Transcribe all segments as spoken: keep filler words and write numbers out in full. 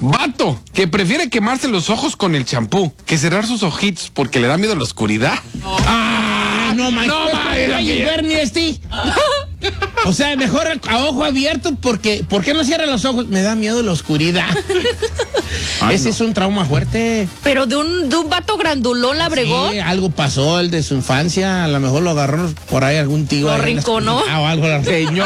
Vato, que prefiere quemarse los ojos con el champú que cerrar sus ojitos porque le da miedo a la oscuridad. Oh. ¡Ah! No, man. No, man. Bernie, este. O sea, mejor a, a ojo abierto porque... ¿Por qué no cierra los ojos? Me da miedo la oscuridad. Ay, Ese no. es un trauma fuerte. Pero de un, de un vato grandulón la bregó. Sí, algo pasó, el de su infancia. A lo mejor lo agarró por ahí algún tío. Lo rinconó. Ah, o algo.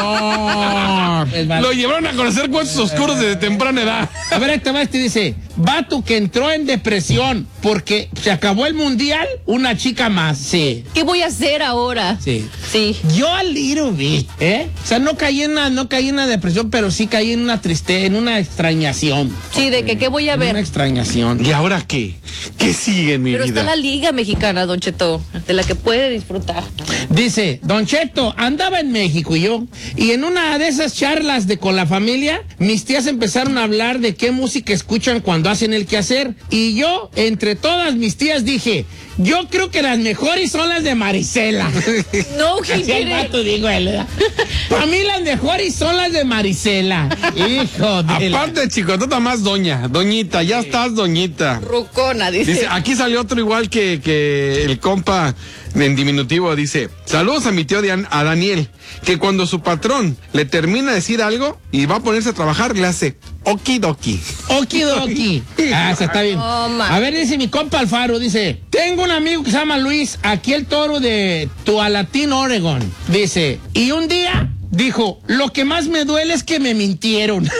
Señor. Lo llevaron a conocer cuentos oscuros desde temprana edad. A ver, este va, este dice, vato que entró en depresión porque se acabó el mundial, una chica más. Sí. ¿Qué voy a hacer ahora? Sí. Sí. Yo a little bit, ¿eh? O sea, no caí en una, no caí en una depresión, pero sí caí en una tristeza, en una extrañación. Sí, de que qué voy a ver. Una extrañación. ¿Y ahora qué? ¿Qué sigue en mi pero vida? Pero está la Liga Mexicana, Don Cheto, de la que puede disfrutar. Dice, Don Cheto, andaba en México y yo, y en una de esas charlas de con la familia, mis tías empezaron a hablar de qué música escuchan cuando hacen el quehacer, y yo, entre todas mis tías, dije, yo creo que las mejores son las de Marisela. No, Así el vato, digo él. Para mí las mejores son las de Marisela. Hijo de Aparte, la... chicotota más doña. Doñita, ya sí. estás, doñita. Rucona, dice. Dice, aquí salió otro igual que, que el compa en diminutivo. Dice, saludos a mi tío Dian, a Daniel, que cuando su patrón le termina de decir algo y va a ponerse a trabajar, le hace okidoki. Okidoki. Ah, se está bien. Oh, a ver, dice mi compa Alfaro, dice, tengo un amigo que se llama Luis, aquí el toro de Tualatin, Oregon. Dice, y un día dijo, lo que más me duele es que me mintieron.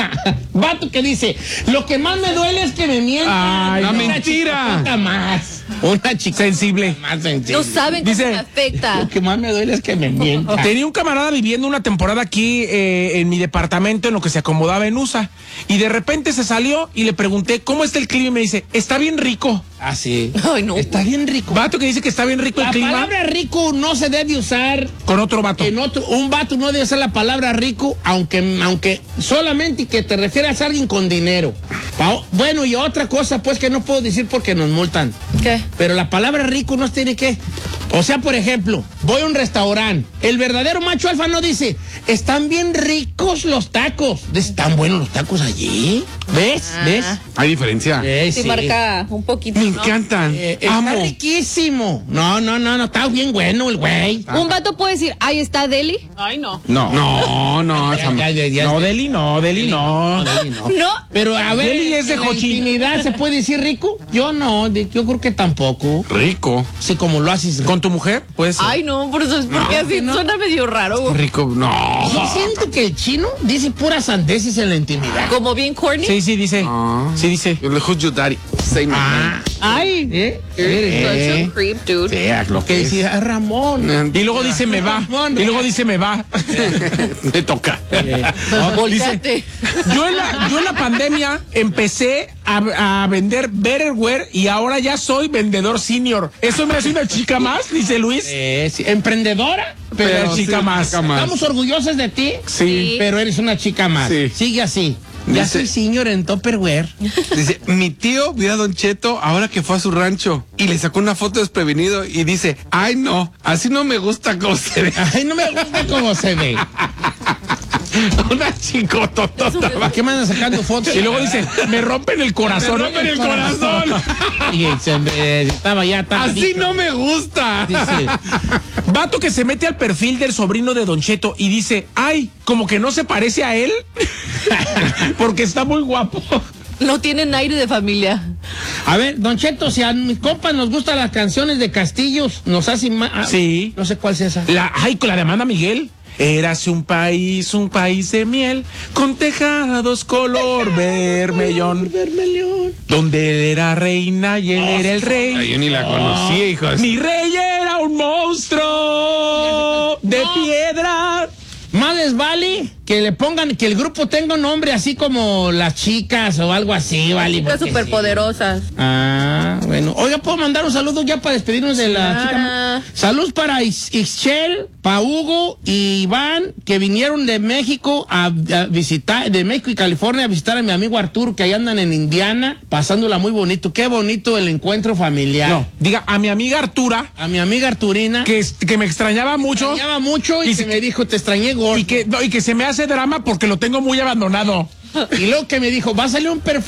Vato que dice, lo que más me duele es que me mientan. Ay, la mentira. Más. Una chica sensible. Más sensible. No saben cómo me afecta. Lo que más me duele es que me mientan. Tenía un camarada viviendo una temporada aquí eh, en mi departamento en lo que se acomodaba en U S A. Y de repente se salió y le pregunté, ¿cómo está el clima? Y me dice, está bien rico. Ah, sí. Ay, no. Está bien rico. Vato que dice que está bien rico la el clima. La palabra rico no se debe usar con otro vato. En otro, un vato no debe usar la palabra rico, aunque, aunque solamente que te refieras a alguien con dinero. Bueno, y otra cosa, pues, que no puedo decir porque nos multan. ¿Qué? Pero la palabra rico no tiene que... O sea, por ejemplo, voy a un restaurante. El verdadero macho alfa no dice, están bien ricos los tacos. ¿Están buenos los tacos allí? ¿Ves? Ah. ¿Ves? ¿Hay diferencia? Eh, sí, sí, marca un poquito. Me ¿no? encantan. Eh, está Amo. riquísimo. No, no, no, no, está bien bueno el güey. Un vato puede decir, ahí está Deli. Ay, no. No, no, no. Ya, ya, ya, ya, no, ya. Deli no, Deli no. Deli no. No. Pero a ver, Deli es de ¿en la Jochín. intimidad se puede decir rico? Yo no, de- yo creo que tampoco. Rico. Sí, como lo haces. ¿Con tu mujer? Pues. Ay, no, por eso es porque así no. suena medio raro. Rico, no. Yo siento que el chino dice puras sandeces en la intimidad. Como bien corny. Sí, sí, dice. Ah. Sí, dice. Who's your daddy? Say my Ah, ay, ¿eh? Such a Eh, creep, dude. eh, lo que decía Ramón. name. Y luego dice me va. Y luego dice me va. Me toca. Eh, Volteate. Yo en la, yo en la pandemia empecé a, a vender Betterware y ahora ya soy vendedor senior. ¿Eso me hace una chica más? Dice Luis. eh, sí, emprendedora, pero, Pero chica sí, más. chica más. estamos orgullosos de ti. Sí. Pero eres una chica más. Sí. Sigue así. Ya Dice- soy senior en Tupperware. Dice, mi tío vio a Don Cheto ahora que fue a su rancho y le sacó una foto desprevenido y dice, ay no, así no me gusta cómo se ve. Ay, no me gusta cómo se ve. Una chicototota. ¿Para qué me andan sacando fotos? Y luego dice, me rompen el corazón. Me rompen el corazón. Y se, eh, estaba ya tan Así rico. no me gusta. Dice, Vato que se mete al perfil del sobrino de Don Cheto y dice, ay, como que no se parece a él. Porque está muy guapo. No tienen aire de familia. a ver, Don Cheto, si a mis compas nos gustan las canciones de Castillos, nos hacen más. Sí. No sé cuál es esa. La, ay, con la de Amanda Miguel. Érase un país, un país de miel, con tejados color vermellón, Vermelión. donde él era reina y él era el Ay, rey. yo ni la conocía, hijo de... Mi rey era un monstruo de piedra. Más les vale que le pongan, que el grupo tenga un nombre así como Las Chicas o algo así, vale. Chicas porque superpoderosas. sí. Ah, bueno. Oiga, ¿puedo mandar un saludo ya para despedirnos de la Claro. chica? Salud para Is- Ixchel, para Hugo y Iván, que vinieron de México a, a visitar, de México y California a visitar a mi amigo Arturo, que ahí andan en Indiana, pasándola muy bonito. Qué bonito el encuentro familiar. No, diga, a mi amiga Artura, A mi amiga Arturina, que, que me extrañaba mucho. me extrañaba mucho y, Y que se- me dijo, te extrañé gordo. Y que, no, y que se me hace drama porque lo tengo muy abandonado. Y luego que me dijo, va a salir un perfil